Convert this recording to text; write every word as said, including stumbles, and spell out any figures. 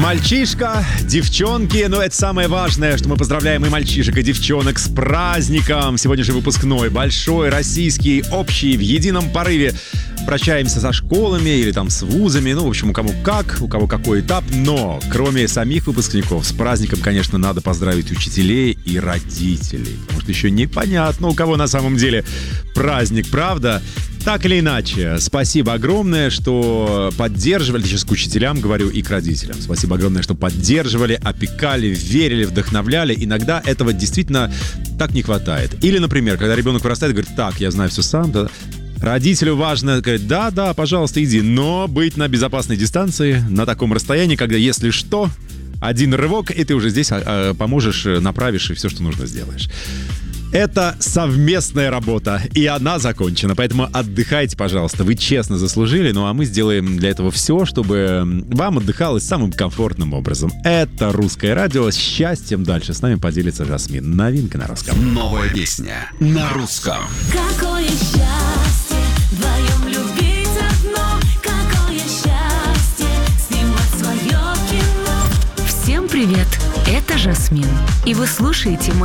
Мальчишка, девчонки, но это самое важное, что мы поздравляем и мальчишек, и девчонок с праздником. Сегодня же выпускной, большой, российский, общий, в едином порыве. Прощаемся со школами или там с вузами, ну, в общем, у кого как, у кого какой этап. Но, кроме самих выпускников, с праздником, конечно, надо поздравить учителей и родителей. Потому что еще непонятно, у кого на самом деле праздник, правда? Так или иначе, спасибо огромное, что поддерживали, сейчас к учителям говорю и к родителям. Спасибо огромное, что поддерживали, опекали, верили, вдохновляли. Иногда этого действительно так не хватает. Или, например, когда ребенок вырастает и говорит: так, я знаю все сам, да. Родителю важно говорить: да, да, пожалуйста, иди, но быть на безопасной дистанции, на таком расстоянии, когда, если что, один рывок, и ты уже здесь а, поможешь, направишь и все, что нужно, сделаешь. Это совместная работа, и она закончена, поэтому отдыхайте, пожалуйста, вы честно заслужили, ну а мы сделаем для этого все, чтобы вам отдыхалось самым комфортным образом. Это «Русское радио», с счастьем дальше с нами поделится Жасмин. Новинка на русском. Новая песня на русском. Какое счастье вдвоем любить одно, какое счастье снимать свое кино. Всем привет, это Жасмин, и вы слушаете мой